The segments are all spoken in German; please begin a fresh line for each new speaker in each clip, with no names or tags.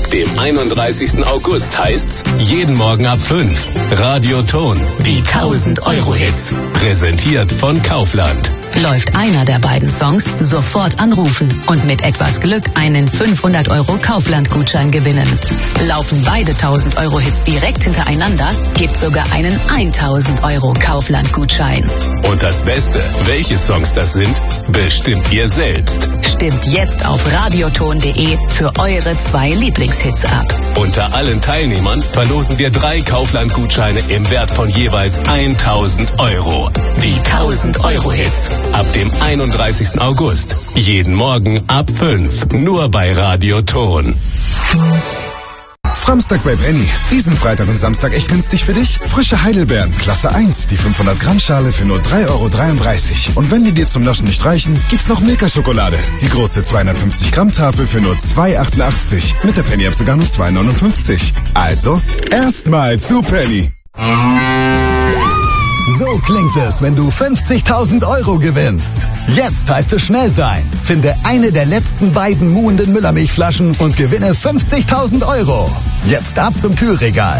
Ab dem 31. August heißt's jeden Morgen ab 5. Radio Ton, die 1000-Euro-Hits. Präsentiert von Kaufland.
Läuft einer der beiden Songs, sofort anrufen und mit etwas Glück einen 500 € Kaufland-Gutschein gewinnen. Laufen beide 1000-Euro-Hits direkt hintereinander, gibt's sogar einen 1000 € Kaufland-Gutschein.
Und das Beste, welche Songs das sind, bestimmt ihr selbst.
Stimmt jetzt auf radioton.de für eure 2 Lieblingshits ab.
Unter allen Teilnehmern verlosen wir 3 Kaufland-Gutscheine im Wert von jeweils 1000 €. Die 1000-Euro-Hits. Ab dem 31. August. Jeden Morgen ab 5. Nur bei Radio Ton.
Framstag bei Penny. Diesen Freitag und Samstag echt günstig für dich. Frische Heidelbeeren, Klasse 1, die 500 Gramm Schale für nur 3,33 €. Und wenn die dir zum Naschen nicht reichen, gibt's noch Milka-Schokolade. Die große 250 Gramm Tafel für nur 2,88 €. Mit der Penny-App sogar nur 2,59 €. Also, erstmal zu Penny.
So klingt es, wenn du 50.000 € gewinnst. Jetzt heißt es schnell sein. Finde eine der letzten beiden muhenden Müllermilchflaschen und gewinne 50.000 €. Jetzt ab zum Kühlregal.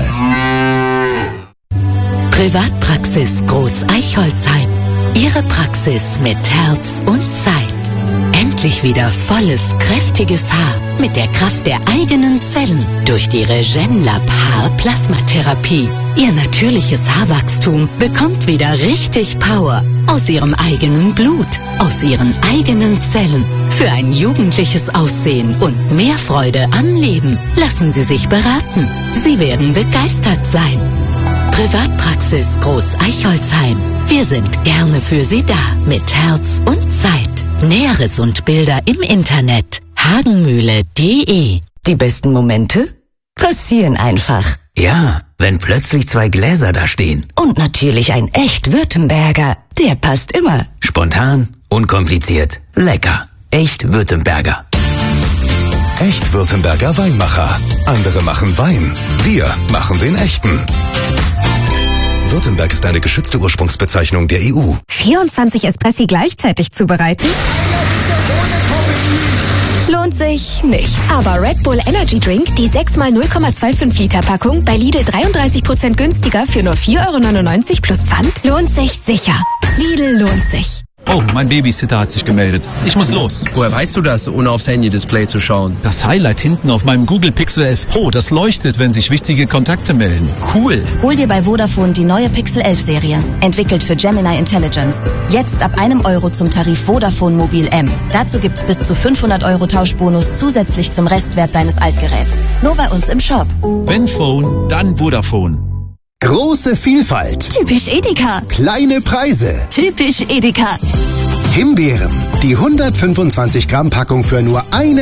Privatpraxis Groß Eichholzheim. Ihre Praxis mit Herz und Zeit. Endlich wieder volles, kräftiges Haar mit der Kraft der eigenen Zellen durch die Regenlab Haar-Plasmatherapie. Ihr natürliches Haarwachstum bekommt wieder richtig Power aus ihrem eigenen Blut, aus ihren eigenen Zellen. Für ein jugendliches Aussehen und mehr Freude am Leben lassen Sie sich beraten. Sie werden begeistert sein. Privatpraxis Groß Eichholzheim. Wir sind gerne für Sie da mit Herz und Zeit. Näheres und Bilder im Internet hagenmühle.de.
Die besten Momente passieren einfach.
Ja, wenn plötzlich 2 Gläser da stehen.
Und natürlich ein echt Württemberger. Der passt immer.
Spontan, unkompliziert, lecker. Echt Württemberger.
Echt Württemberger Weinmacher. Andere machen Wein. Wir machen den echten. Württemberg ist eine geschützte Ursprungsbezeichnung der EU.
24 Espressi gleichzeitig zubereiten? Lohnt sich nicht. Aber Red Bull Energy Drink, die 6x 0,25 Liter Packung, bei Lidl 33% günstiger für nur 4,99 € plus Pfand, lohnt sich sicher. Lidl lohnt sich.
Oh, mein Babysitter hat sich gemeldet. Ich muss los.
Woher weißt du das, ohne aufs Handy-Display zu schauen?
Das Highlight hinten auf meinem Google Pixel 11 Pro, das leuchtet, wenn sich wichtige Kontakte melden.
Cool.
Hol dir bei Vodafone die neue Pixel 11 Serie. Entwickelt für Gemini Intelligence. Jetzt ab €1 zum Tarif Vodafone Mobil M. Dazu gibt's bis zu 500 € Tauschbonus zusätzlich zum Restwert deines Altgeräts. Nur bei uns im Shop.
Wenn Phone, dann Vodafone.
Große Vielfalt.
Typisch Edeka.
Kleine Preise.
Typisch Edeka.
Himbeeren. Die 125 Gramm Packung für nur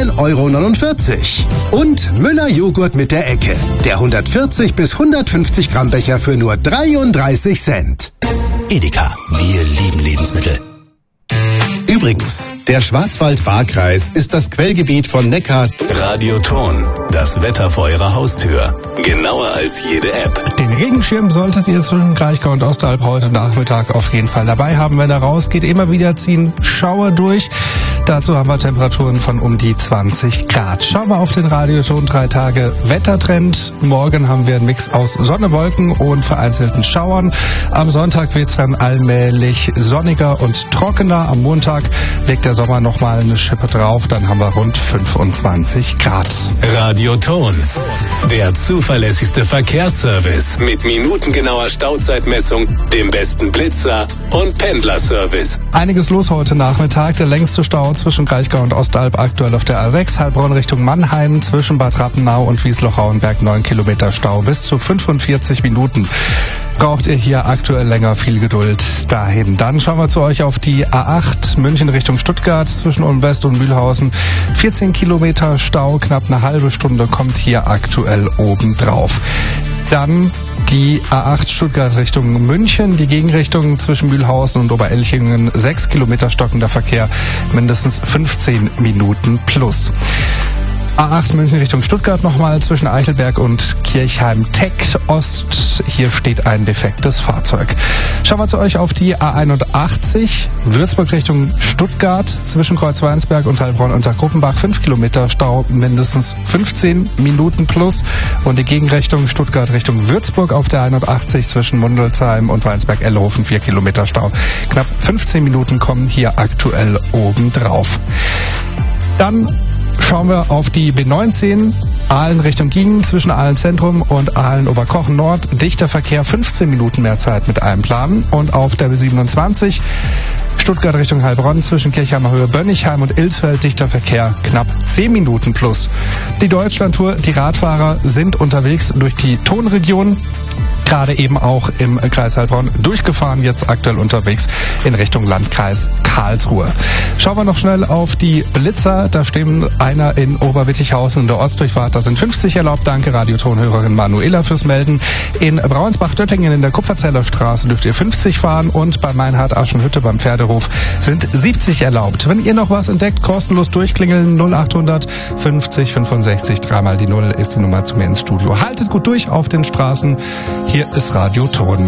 1,49 €. Und Müller Joghurt mit der Ecke. Der 140 bis 150 Gramm Becher für nur 33 Cent.
Edeka, wir lieben Lebensmittel.
Übrigens, der Schwarzwald-Baar-Kreis ist das Quellgebiet von Neckar.
Radio Ton, das Wetter vor Ihrer Haustür. Genauer als jede App.
Den Regenschirm solltet ihr zwischen Kraichgau und Osteralp heute Nachmittag auf jeden Fall dabei haben. Wenn er rausgeht, immer wieder ziehen Schauer durch. Dazu haben wir Temperaturen von um die 20 Grad. Schauen wir auf den Radioton 3 Tage Wettertrend. Morgen haben wir einen Mix aus Sonne, Wolken und vereinzelten Schauern. Am Sonntag wird es dann allmählich sonniger und trockener. Am Montag legt der Sommer nochmal eine Schippe drauf. Dann haben wir rund 25 Grad.
Radio Ton, der zuverlässigste Verkehrsservice mit minutengenauer Stauzeitmessung, dem besten Blitzer und Pendlerservice.
Einiges los heute Nachmittag. Der längste Stau zwischen Kraichgau und Osteralp aktuell auf der A6, Heilbronn Richtung Mannheim, zwischen Bad Rappenau und Wiesloch-Rauenberg 9 Kilometer Stau, bis zu 45 Minuten. Braucht ihr hier aktuell länger, viel Geduld dahin. Dann schauen wir zu euch auf die A8 München Richtung Stuttgart zwischen Ulm West und Mühlhausen. 14 Kilometer Stau, knapp eine halbe Stunde kommt hier aktuell oben drauf. Dann die A8 Stuttgart Richtung München, die Gegenrichtung zwischen Mühlhausen und Oberelchingen, 6 Kilometer stockender Verkehr, mindestens 15 Minuten plus. A8 München Richtung Stuttgart nochmal zwischen Eichelberg und Kirchheim-Teck Ost. Hier steht ein defektes Fahrzeug. Schauen wir zu euch auf die A81 Würzburg Richtung Stuttgart zwischen Kreuzweinsberg und Heilbronn unter Gruppenbach. 5 Kilometer Stau, mindestens 15 Minuten plus. Und die Gegenrichtung Stuttgart Richtung Würzburg auf der 81 zwischen Mundelsheim und Weinsberg-Ellehofen. 4 Kilometer Stau. Knapp 15 Minuten kommen hier aktuell obendrauf. Dann schauen wir auf die B19, Aalen Richtung Giengen zwischen Aalen Zentrum und Aalen Oberkochen Nord. Dichter Verkehr, 15 Minuten mehr Zeit mit einem Plan. Und auf der B27, Stuttgart Richtung Heilbronn zwischen Kirchheimer Höhe, Bönnigheim und Ilsfeld, dichter Verkehr, knapp 10 Minuten plus. Die Deutschlandtour, die Radfahrer sind unterwegs durch die Tonregion. Gerade eben auch im Kreis Heilbronn durchgefahren, jetzt aktuell unterwegs in Richtung Landkreis Karlsruhe. Schauen wir noch schnell auf die Blitzer. Da stehen einer in Oberwittichhausen in der Ortsdurchfahrt. Da sind 50 erlaubt. Danke, Radiotonhörerin Manuela fürs Melden. In Braunsbach-Döttingen in der Kupferzeller Straße dürft ihr 50 fahren und bei Meinhard-Aschenhütte beim Pferdehof sind 70 erlaubt. Wenn ihr noch was entdeckt, kostenlos durchklingeln. 0800 50 65 3 mal die 0 ist die Nummer zu mir ins Studio. Haltet gut durch auf den Straßen. Hier ist Radio Ton.